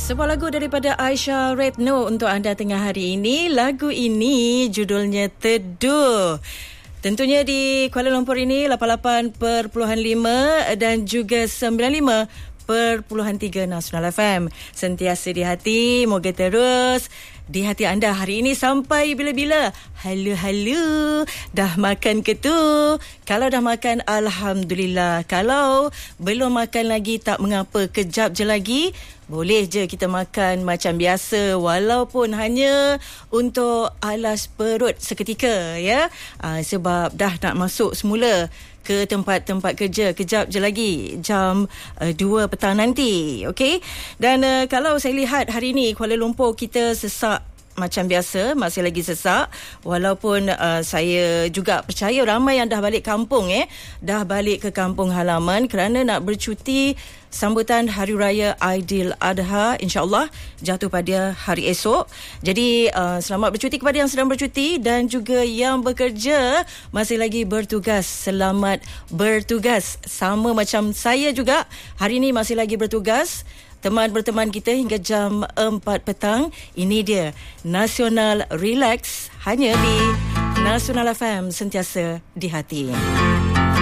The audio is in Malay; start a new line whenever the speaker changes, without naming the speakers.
Sebuah lagu daripada Aisyah Retno untuk anda tengah hari ini. Lagu ini judulnya Teduh. Tentunya di Kuala Lumpur ini 88.5 dan juga 95.3 Nasional FM. Sentiasa di hati, moga terus di hati anda hari ini sampai bila-bila. Halo, dah makan ke tu? Kalau dah makan, Alhamdulillah. Kalau belum makan lagi, tak mengapa, kejap je lagi boleh je kita makan macam biasa, walaupun hanya untuk alas perut seketika, ya. Sebab dah nak masuk semula ke tempat-tempat kerja kejap je lagi, jam 2 petang nanti, okey. Dan kalau saya lihat hari ini Kuala Lumpur kita sesak macam biasa, masih lagi sesak, walaupun saya juga percaya ramai yang dah balik kampung, dah balik ke kampung halaman kerana nak bercuti sambutan Hari Raya Aidiladha, insya-Allah jatuh pada hari esok. Jadi selamat bercuti kepada yang sedang bercuti dan juga yang bekerja masih lagi bertugas. Selamat bertugas, sama macam saya juga hari ini masih lagi bertugas. Berteman kita hingga jam 4 petang. Ini dia Nasional Relax, hanya di Nasional FM, sentiasa di hati.